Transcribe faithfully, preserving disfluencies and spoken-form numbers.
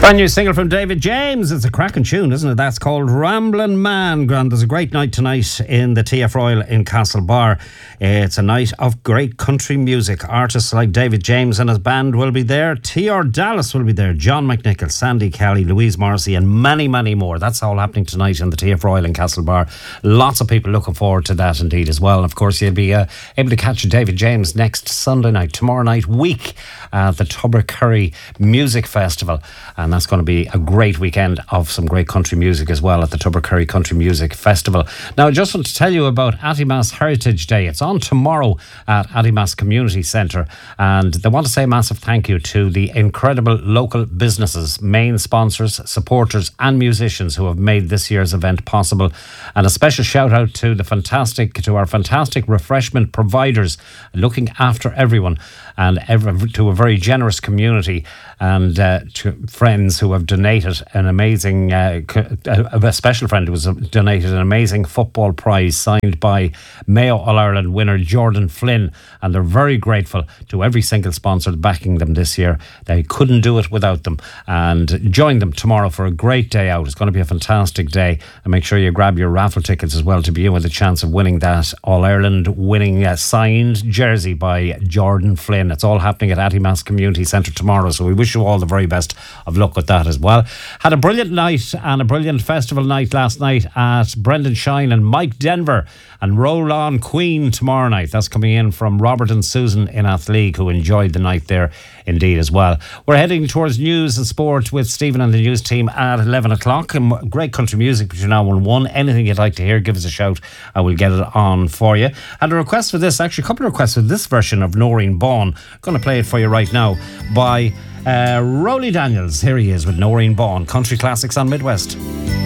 Brand new single from David James. It's a cracking tune, isn't it? That's called Ramblin' Man. Grand. There's a great night tonight in the T F Royal in Castlebar. It's a night of great country music. Artists like David James and his band will be there. T R Dallas will be there. John McNichol, Sandy Kelly, Louise Morrissey and many, many more. That's all happening tonight in the T F Royal in Castlebar. Lots of people looking forward to that indeed as well. And of course, you'll be uh, able to catch David James next Sunday night, tomorrow night week at the Tubbercurry Music Festival. And that's going to be a great weekend of some great country music as well at the Tubbercurry Country Music Festival. Now, I just want to tell you about Attimas Heritage Day. It's on tomorrow at Attimas Community Centre, and they want to say a massive thank you to the incredible local businesses, main sponsors, supporters and musicians who have made this year's event possible. And a special shout out to the fantastic, to our fantastic refreshment providers looking after everyone, and every, to a very generous community, and uh, to friends who have donated an amazing, uh, a special friend who has donated an amazing football prize signed by Mayo All-Ireland winner Jordan Flynn, and they're very grateful to every single sponsor backing them this year. They couldn't do it without them, and join them tomorrow for a great day out. It's going to be a fantastic day, and make sure you grab your raffle tickets as well to be in with a chance of winning that All-Ireland winning uh, signed jersey by Jordan Flynn. It's all happening at Attimas Community Centre tomorrow, so we wish you all the very best of luck with that as well. Had a brilliant night and a brilliant festival night last night at Brendan Shine and Mike Denver, and Roll On Queen tomorrow night. That's coming in from Robert and Susan in Athleague, who enjoyed the night there indeed as well. We're heading towards news and sport with Stephen and the news team at eleven o'clock, and great country music between now and one. Anything you'd like to hear, give us a shout and we'll get it on for you. And a request for this, actually a couple of requests for this version of Noreen Bawn. I'm going to play it for you right now by uh, Rowley Daniels. Here he is with Noreen Bawn, Country Classics on Midwest.